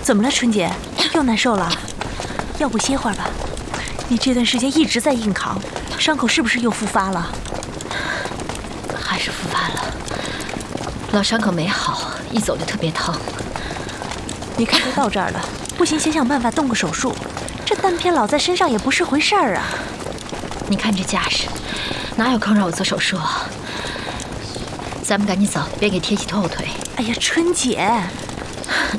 怎么了，春姐？又难受了？要不歇会儿吧？你这段时间一直在硬扛，伤口是不是又复发了？ 还是复发了。老伤口没好，一走就特别疼。 你看都到这儿了，不行想想办法动个手术。这单片老在身上也不是回事儿啊。 你看这架势，哪有空让我做手术啊？咱们赶紧走，别给贴起拖后腿。 哎呀，春姐，